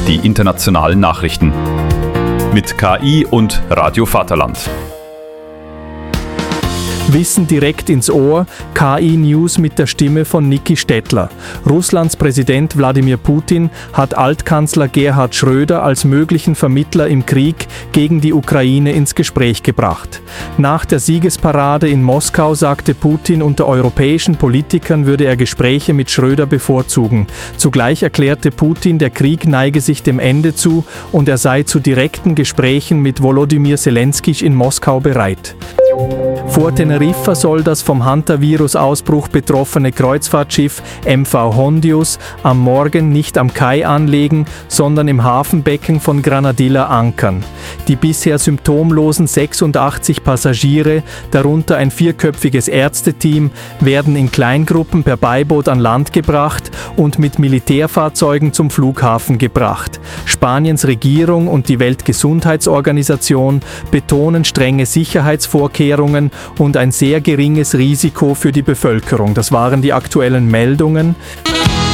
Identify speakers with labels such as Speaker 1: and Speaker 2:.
Speaker 1: die internationalen Nachrichten. Mit KI und Radio Vaterland.
Speaker 2: Wissen direkt ins Ohr, KI-News mit der Stimme von Niki Stettler. Russlands Präsident Wladimir Putin hat Altkanzler Gerhard Schröder als möglichen Vermittler im Krieg gegen die Ukraine ins Gespräch gebracht. Nach der Siegesparade in Moskau sagte Putin, unter europäischen Politikern würde er Gespräche mit Schröder bevorzugen. Zugleich erklärte Putin, der Krieg neige sich dem Ende zu und er sei zu direkten Gesprächen mit Volodymyr Zelensky in Moskau bereit. Vor Teneriffa soll das vom Hantavirus-Ausbruch betroffene Kreuzfahrtschiff MV Hondius am Morgen nicht am Kai anlegen, sondern im Hafenbecken von Granadilla ankern. Die bisher symptomlosen 86 Passagiere, darunter ein 4-köpfiges Ärzteteam, werden in Kleingruppen per Beiboot an Land gebracht und mit Militärfahrzeugen zum Flughafen gebracht. Spaniens Regierung und die Weltgesundheitsorganisation betonen strenge Sicherheitsvorkehrungen und ein sehr geringes Risiko für die Bevölkerung. Das waren die aktuellen Meldungen.